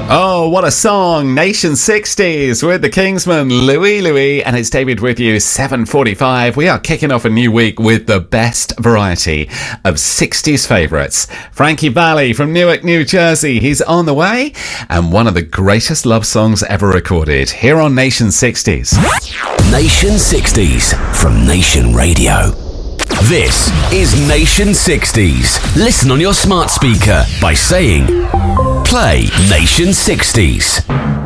Oh, what a song. Nation 60s with the Kingsmen, Louis Louis, and it's David with you, 7:45. We are kicking off a new week with the best variety of 60s favourites. Frankie Valli from Newark, New Jersey, he's on the way, and one of the greatest love songs ever recorded here on Nation 60s. Nation 60s from Nation Radio. This is Nation 60s. Listen on your smart speaker by saying, play Nation 60s.